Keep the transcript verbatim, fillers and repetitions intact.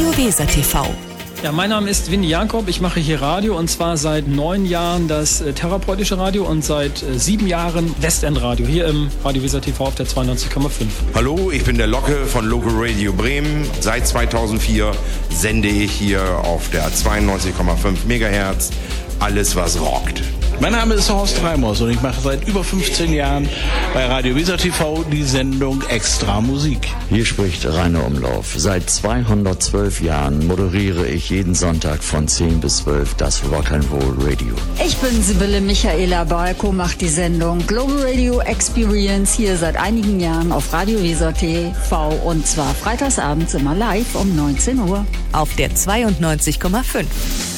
Radio Weser T V. Ja, mein Name ist Winnie Jakob. Ich mache hier Radio und zwar seit neun Jahren das äh, therapeutische Radio und seit äh, sieben Jahren Westendradio hier im Radio Weser T V auf der zweiundneunzig Komma fünf. Hallo, ich bin der Locke von Local Radio Bremen. Seit zweitausendvier sende ich hier auf der zweiundneunzig Komma fünf Megahertz alles, was rockt. Mein Name ist Horst Reimers und ich mache seit über fünfzehn Jahren bei Radio Weser T V die Sendung Extra Musik. Hier spricht Rainer Umlauf. Seit zweihundertzwölf Jahren moderiere ich jeden Sonntag von zehn bis zwölf das Rock'n'Roll Radio. Ich bin Sibylle Michaela Balko, macht die Sendung Global Radio Experience hier seit einigen Jahren auf Radio Weser T V und zwar freitagsabends immer live um neunzehn Uhr. Auf der zweiundneunzig Komma fünf.